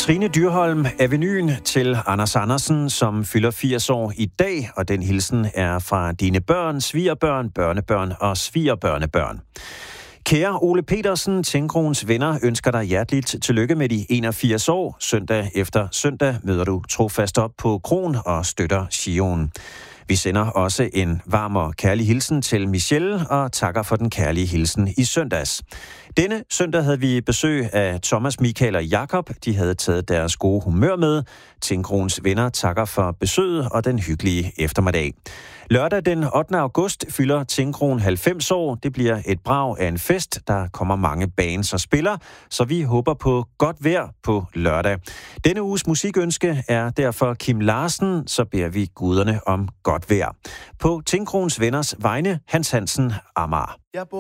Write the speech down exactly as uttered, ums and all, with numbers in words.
Trine Dyrholm, Avenyen til Anders Andersen, som fylder firs år i dag, og den hilsen er fra dine børn, svigerbørn, børnebørn og svigerbørnebørn. Kære Ole Petersen, Tinkroens venner ønsker dig hjerteligt tillykke med de enogfirs år. Søndag efter søndag møder du trofast op på Kron og støtter Sion. Vi sender også en varm og kærlig hilsen til Michelle og takker for den kærlige hilsen i søndags. Denne søndag havde vi besøg af Thomas, Michael og Jakob. De havde taget deres gode humør med. Tinkroens venner takker for besøget og den hyggelige eftermiddag. Lørdag den ottende august fylder Tinkroen halvfems år. Det bliver et brag af en fest. Der kommer mange bands og spiller, så vi håber på godt vejr på lørdag. Denne uges musikønske er derfor Kim Larsen, så beder vi guderne om godt vejr. På Tinkroens venners vegne, Hans Hansen, Amager.